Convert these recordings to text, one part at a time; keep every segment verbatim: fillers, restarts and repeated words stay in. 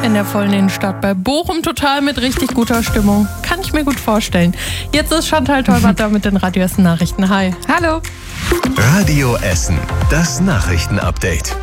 in der vollen Innenstadt bei Bochum total mit richtig guter Stimmung. Kann ich mir gut vorstellen. Jetzt ist Chantal Tolbert da mit den Radio Essen Nachrichten. Hi. Hallo. Radio Essen, das Nachrichtenupdate.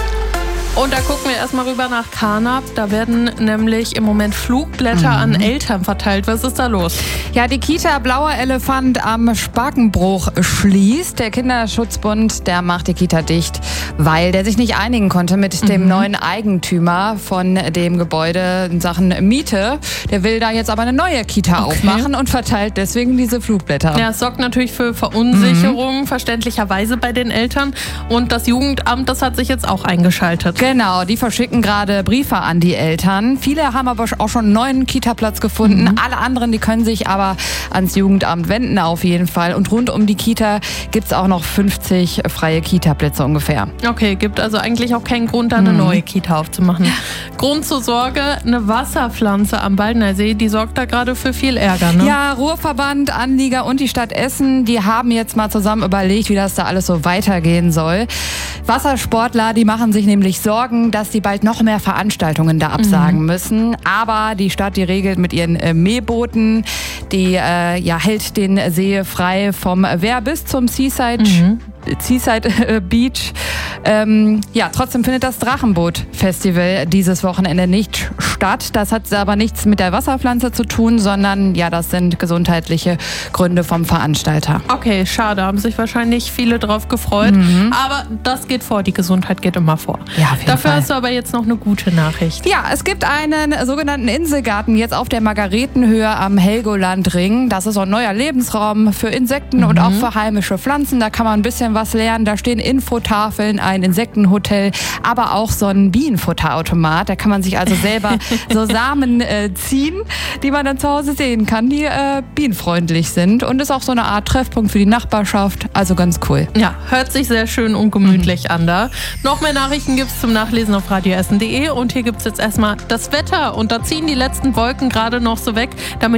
Und da gucken wir erstmal rüber nach Carnap. Da werden nämlich im Moment Flugblätter mhm. an Eltern verteilt. Was ist da los? Ja, die Kita Blauer Elefant am Spakenbruch schließt. Der Kinderschutzbund, der macht die Kita dicht, weil der sich nicht einigen konnte mit dem mhm. neuen Eigentümer von dem Gebäude in Sachen Miete. Der will da jetzt aber eine neue Kita okay. aufmachen und verteilt deswegen diese Flugblätter. Ja, es sorgt natürlich für Verunsicherung, mhm. verständlicherweise bei den Eltern. Und das Jugendamt, das hat sich jetzt auch eingeschaltet. Genau, die verschicken gerade Briefe an die Eltern. Viele haben aber auch schon einen neuen Kita-Platz gefunden. Mhm. Alle anderen, die können sich aber ans Jugendamt wenden auf jeden Fall. Und rund um die Kita gibt es auch noch fünfzig freie Kita-Plätze ungefähr. Okay, gibt also eigentlich auch keinen Grund, da eine mhm. neue Kita aufzumachen. Grund zur Sorge, eine Wasserpflanze am Baldner See, die sorgt da gerade für viel Ärger, ne? Ja, Ruhrverband, Anlieger und die Stadt Essen, die haben jetzt mal zusammen überlegt, wie das da alles so weitergehen soll. Wassersportler, die machen sich nämlich Sorgen, dass die bald noch mehr Veranstaltungen da absagen mhm. müssen. Aber die Stadt, die regelt mit ihren äh, Mähbooten, die äh, ja, hält den See frei vom Wehr bis zum Seaside, mhm. Seaside äh, Beach. Ähm, ja, trotzdem findet das Drachenboot-Festival dieses Wochenende nicht statt. Das hat aber nichts mit der Wasserpflanze zu tun, sondern ja, das sind gesundheitliche Gründe vom Veranstalter. Okay, schade, haben sich wahrscheinlich viele drauf gefreut. Mhm. Aber das geht vor, die Gesundheit geht immer vor. Ja, auf jeden Dafür Fall. hast du aber jetzt noch eine gute Nachricht. Ja, es gibt einen sogenannten Inselgarten jetzt auf der Margaretenhöhe am Helgolandring. Das ist so ein neuer Lebensraum für Insekten mhm. und auch für heimische Pflanzen. Da kann man ein bisschen was lernen. Da stehen Infotafeln, ein Insektenhotel, aber auch so ein Bienenfutterautomat. Da kann man sich also selber so Samen äh, ziehen, die man dann zu Hause sehen kann, die äh, bienenfreundlich sind. Und ist auch so eine Art Treffpunkt für die Nachbarschaft. Also ganz cool. Ja, hört sich sehr schön und gemütlich mhm. an da. Noch mehr Nachrichten gibt es zum Nachlesen auf radio essen punkt de und hier gibt es jetzt erstmal das Wetter und da ziehen die letzten Wolken gerade noch so weg, damit